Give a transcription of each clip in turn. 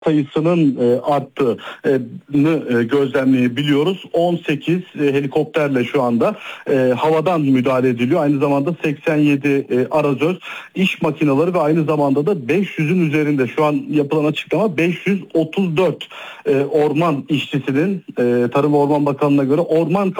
sayısının arttığını gözlemleyebiliyoruz. 18 helikopterle şu anda havadan müdahale ediliyor. Aynı zamanda 87 arazöz, iş makineleri ve aynı zamanda da 500'ün üzerinde şu an yapılan açıklama 534 orman işçisinin Tarım ve Orman Bakanlığı'na göre orman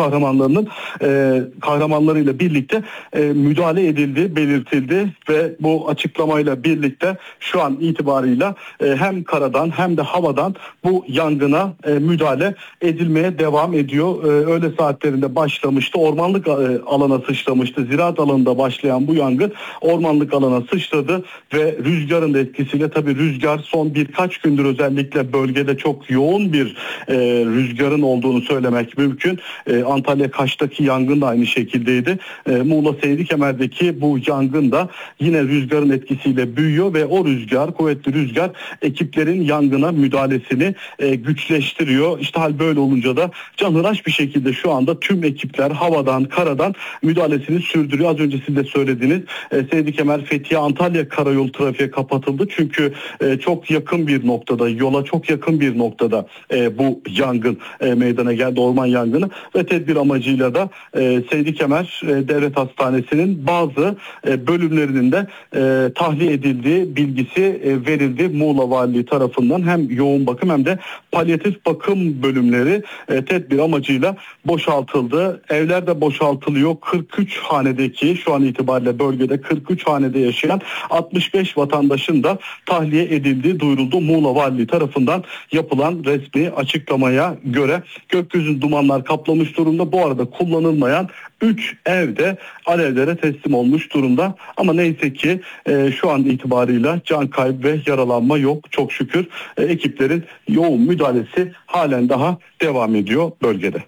kahramanlarıyla birlikte müdahale edildi, belirtildi ve bu açıklamayla birlikte şu an itibarıyla hem karadan hem de havadan bu yangına müdahale edilmeye devam ediyor. Öğle saatlerinde başlamıştı. Ormanlık alana sıçramıştı. Ziraat alanında başlayan bu yangın ormanlık alana sıçradı ve rüzgarın da etkisiyle, tabii rüzgar son birkaç gündür özellikle bölgede çok yoğun bir rüzgarın olduğunu söylemek mümkün. Antalya Kaş'taki yangın da aynı şekildeydi. Muğla Seydikemer'deki bu yangın da yine rüzgarın etkisiyle büyüyor ve o rüzgar, kuvvetli rüzgar ekiplerin yangına müdahalesini güçleştiriyor. İşte hal böyle olunca da canhıraş bir şekilde şu anda tüm ekipler havadan, karadan müdahalesini sürdürüyor. Az önce siz de söylediniz. Seydikemer, Fethiye, Antalya karayolu trafiğe kapatıldı. Çünkü çok yakın bir noktada, yola çok yakın bir noktada bu yangın meydana geldi, orman yangını ve tedbir amacıyla da Seydikemer Devlet Hastanesi'nin bazı bölümlerinin de tahliye edildiği bilgisi verildi Muğla Valiliği tarafından. Hem yoğun bakım hem de palyatif bakım bölümleri tedbir amacıyla boşaltıldı. Evler de boşaltılıyor. 43 hanedeki, şu an itibariyle bölgede 43 hanede yaşayan 65 vatandaşın da tahliye edildiği duyuruldu Muğla Valiliği tarafından yapılan resmi açıklamaya göre. Gökyüzünü dumanlar kaplamış durumda. Bu arada kullanılmayan 3 evde alevlere teslim olmuş durumda. Ama neyse ki şu an itibarıyla can kaybı ve yaralanma yok çok şükür. Ekiplerin yoğun müdahalesi halen daha devam ediyor bölgede.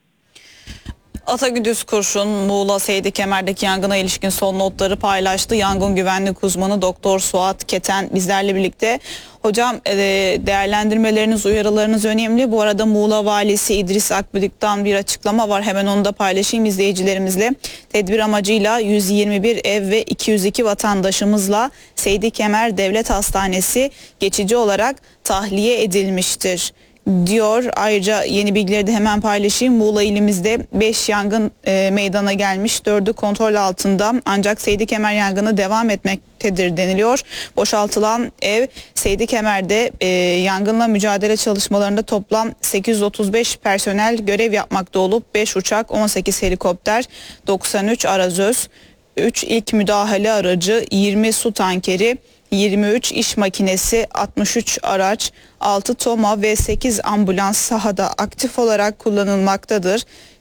Atagüdüz Kurşun, Muğla Seydikemer'deki yangına ilişkin son notları paylaştı. Yangın güvenlik uzmanı Doktor Suat Keten bizlerle birlikte. Hocam, değerlendirmeleriniz, uyarılarınız önemli. Bu arada Muğla Valisi İdris Akbüdük'ten bir açıklama var. Hemen onu da paylaşayım izleyicilerimizle. Tedbir amacıyla 121 ev ve 202 vatandaşımızla Seydikemer Devlet Hastanesi geçici olarak tahliye edilmiştir diyor. Ayrıca yeni bilgileri de hemen paylaşayım. Muğla ilimizde 5 yangın meydana gelmiş. 4'ü kontrol altında, ancak Seydikemer yangını devam etmektedir deniliyor. Boşaltılan ev, Seydikemer'de yangınla mücadele çalışmalarında toplam 835 personel görev yapmakta olup 5 uçak, 18 helikopter, 93 arazöz, 3 ilk müdahale aracı, 20 su tankeri, 23 iş makinesi, 63 araç, 6 TOMA ve 8 ambulans sahada aktif olarak kullanılmaktadır.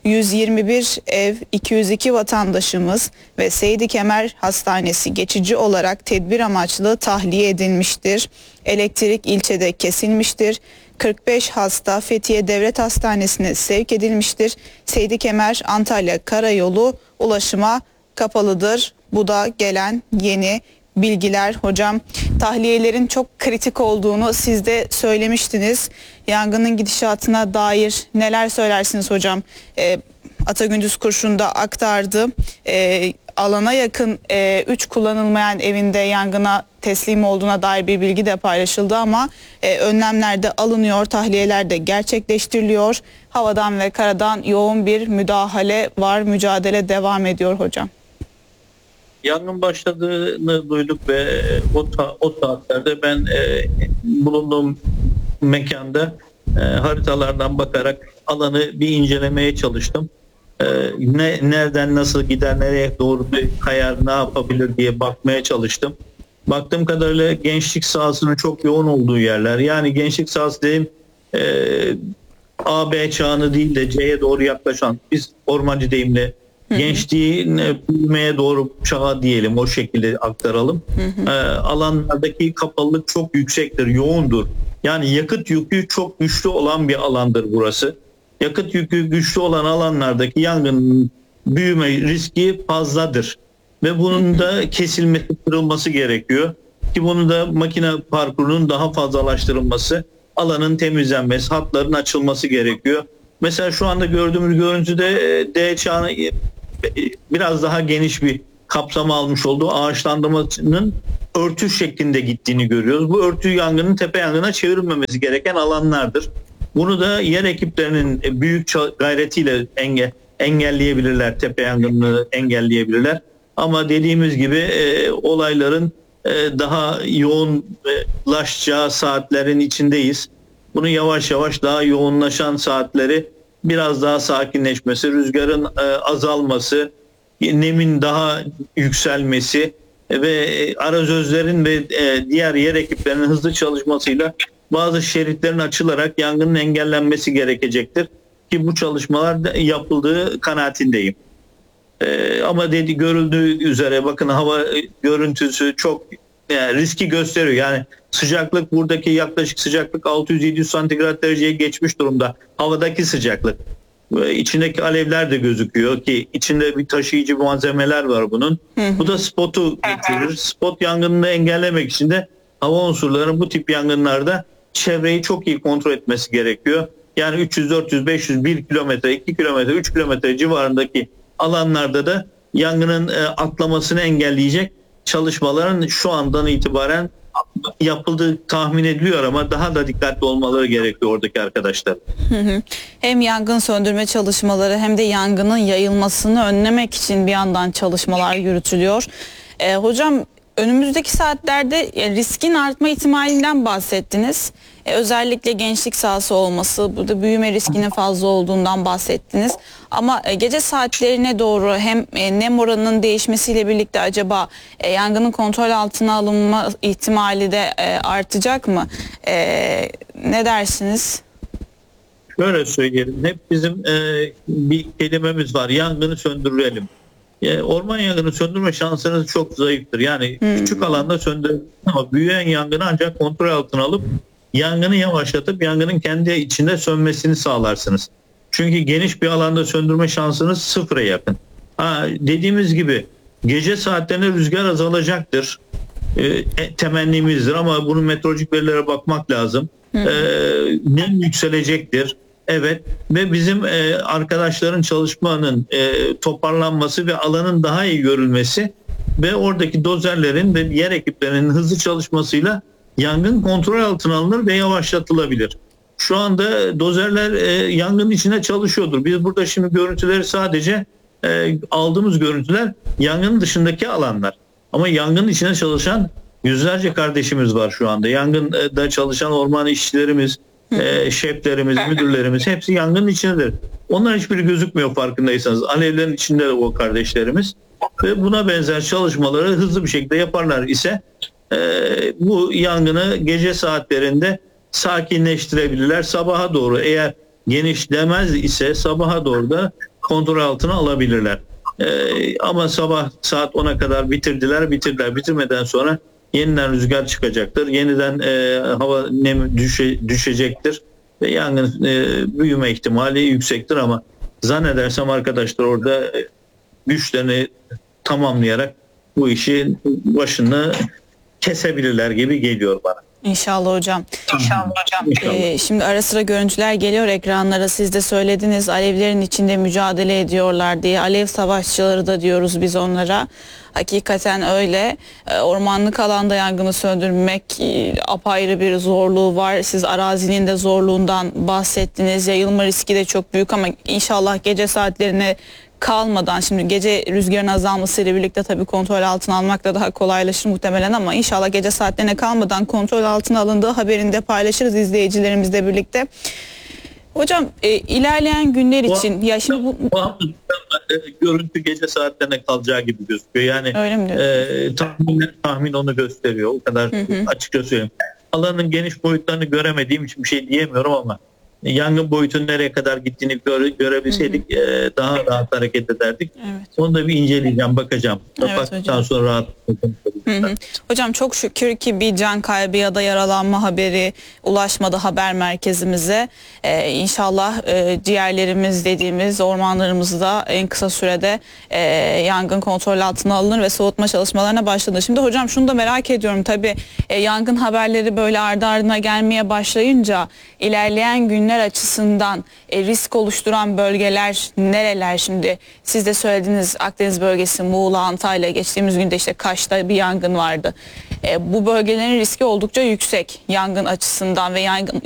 121 ev, 202 vatandaşımız ve Seydikemer Hastanesi geçici olarak tedbir amaçlı tahliye edilmiştir. Elektrik ilçede kesilmiştir. 45 hasta Fethiye Devlet Hastanesi'ne sevk edilmiştir. Seydikemer Antalya karayolu ulaşıma kapalıdır. Bu da gelen yeni bilgiler. Hocam, tahliyelerin çok kritik olduğunu siz de söylemiştiniz. Yangının gidişatına dair neler söylersiniz hocam? Atagündüz Kurşun da aktardı. Alana yakın 3 kullanılmayan evinde yangına teslim olduğuna dair bir bilgi de paylaşıldı ama önlemler de alınıyor, tahliyeler de gerçekleştiriliyor. Havadan ve karadan yoğun bir müdahale var, mücadele devam ediyor hocam. Yangın başladığını duyduk ve o saatlerde ben bulunduğum mekanda haritalardan bakarak alanı bir incelemeye çalıştım. Nereden nasıl gider, nereye doğru bir kayar, ne yapabilir diye bakmaya çalıştım. Baktığım kadarıyla gençlik sahasının çok yoğun olduğu yerler. Yani gençlik sahası diyeyim, A, B çağını değil de C'ye doğru yaklaşan, biz ormancı deyimle gençliğin büyümeye doğru çağa diyelim, o şekilde aktaralım. Alanlardaki kapalılık çok yüksektir, yoğundur. Yani yakıt yükü çok güçlü olan bir alandır burası. Yakıt yükü güçlü olan alanlardaki yangının büyüme riski fazladır. Ve bunun da kesilmesi, kırılması gerekiyor. Ki bunu da makine parkurunun daha fazlalaştırılması, alanın temizlenmesi, hatların açılması gerekiyor. Mesela şu anda gördüğümüz görüntüde D çağını biraz daha geniş bir kapsam almış olduğu ağaçlandırmasının örtü şeklinde gittiğini görüyoruz. Bu örtü yangının tepe yangına çevrilmemesi gereken alanlardır. Bunu da yer ekiplerinin büyük gayretiyle engelleyebilirler, tepe yangınını engelleyebilirler. Ama dediğimiz gibi olayların daha yoğunlaşacağı saatlerin içindeyiz. Bunu yavaş yavaş daha yoğunlaşan saatleri biraz daha sakinleşmesi, rüzgarın azalması, nemin daha yükselmesi ve arazözlerin ve diğer yer ekiplerinin hızlı çalışmasıyla bazı şeritlerin açılarak yangının engellenmesi gerekecektir. Ki bu çalışmalar yapıldığı kanaatindeyim. Ama görüldüğü üzere bakın hava görüntüsü çok riski gösteriyor. Yani sıcaklık, buradaki yaklaşık sıcaklık 600-700 santigrat dereceye geçmiş durumda. Havadaki sıcaklık. İçindeki alevler de gözüküyor ki içinde bir taşıyıcı malzemeler var bunun. Bu da spotu getirir. Spot yangınını engellemek için de hava unsurlarının bu tip yangınlarda çevreyi çok iyi kontrol etmesi gerekiyor. Yani 300, 400, 500, 1 kilometre, 2 kilometre, 3 kilometre civarındaki alanlarda da yangının atlamasını engelleyecek çalışmaların şu andan itibaren yapıldığı tahmin ediliyor ama daha da dikkatli olmaları gerekiyor oradaki arkadaşlar. Hem yangın söndürme çalışmaları hem de yangının yayılmasını önlemek için bir yandan çalışmalar yürütülüyor. Hocam önümüzdeki saatlerde riskin artma ihtimalinden bahsettiniz. Özellikle gençlik sahası olması, burada büyüme riskinin fazla olduğundan bahsettiniz. Ama gece saatlerine doğru hem nem oranının değişmesiyle birlikte acaba yangının kontrol altına alınma ihtimali de artacak mı? Ne dersiniz? Şöyle söyleyelim. Hep bizim bir kelimemiz var. Yangını söndürelim. Orman yangını söndürme şansınız çok zayıftır. Yani küçük alanda söndürebilirsiniz ama büyüyen yangını ancak kontrol altına alıp yangını yavaşlatıp yangının kendi içinde sönmesini sağlarsınız. Çünkü geniş bir alanda söndürme şansınız sıfıra yakın. Dediğimiz gibi gece saatlerinde rüzgar azalacaktır. Temennimizdir ama bunun meteorolojik verilere bakmak lazım. Nem yükselecektir. Evet ve bizim arkadaşların çalışmanın toparlanması ve alanın daha iyi görülmesi ve oradaki dozerlerin ve yer ekiplerinin hızlı çalışmasıyla yangın kontrol altına alınır ve yavaşlatılabilir. Şu anda dozerler yangının içinde çalışıyordur. Biz burada şimdi görüntüleri sadece aldığımız görüntüler yangının dışındaki alanlar. Ama yangının içinde çalışan yüzlerce kardeşimiz var şu anda. Yangında çalışan orman işçilerimiz, şeflerimiz, müdürlerimiz hepsi yangının içindedir. Onlar hiçbiri gözükmüyor farkındaysanız. Alevlerin içinde de o kardeşlerimiz. Ve buna benzer çalışmaları hızlı bir şekilde yaparlar ise bu yangını gece saatlerinde sakinleştirebilirler. Sabaha doğru eğer genişlemez ise sabaha doğru da kontrol altına alabilirler. Ama sabah saat 10'a kadar bitirmeden sonra yeniden rüzgar çıkacaktır. Yeniden hava nemi düşecektir. Ve yangın büyüme ihtimali yüksektir ama zannedersem arkadaşlar orada güçlerini tamamlayarak bu işin başını kesebilirler gibi geliyor bana. İnşallah hocam. İnşallah hocam. Şimdi ara sıra görüntüler geliyor ekranlara. Siz de söylediniz alevlerin içinde mücadele ediyorlar diye. Alev savaşçıları da diyoruz biz onlara. Hakikaten öyle. Ormanlık alanda yangını söndürmek apayrı bir zorluğu var. Siz arazinin de zorluğundan bahsettiniz. Yayılma riski de çok büyük ama inşallah gece saatlerine kalmadan, şimdi gece rüzgarın azalmasıyla birlikte tabii kontrol altına almak da daha kolaylaşır muhtemelen ama inşallah gece saatlerine kalmadan kontrol altına alındığı haberini de paylaşırız izleyicilerimizle birlikte. Hocam ilerleyen günler için ya şimdi bu görüntü gece saatlerine kalacağı gibi gözüküyor. Yani tahmin onu gösteriyor. O kadar açıkça söyleyeyim. Alanın geniş boyutlarını göremediğim için bir şey diyemiyorum ama yangın boyutunun nereye kadar gittiğini görebilseydik daha rahat hareket ederdik. Evet. Onu da bir inceleyeceğim, bakacağım. Baktıktan sonra rahat. Hocam çok şükür ki bir can kaybı ya da yaralanma haberi ulaşmadı haber merkezimize. İnşallah ciğerlerimiz dediğimiz ormanlarımızda en kısa sürede yangın kontrol altına alınır ve soğutma çalışmalarına başlanır. Şimdi hocam şunu da merak ediyorum tabii yangın haberleri böyle ardı ardına gelmeye başlayınca ilerleyen günler yangınlar açısından risk oluşturan bölgeler nereler? Şimdi siz de söylediniz, Akdeniz bölgesi, Muğla, Antalya, geçtiğimiz günde işte Kaş'ta bir yangın vardı. Bu bölgelerin riski oldukça yüksek yangın açısından ve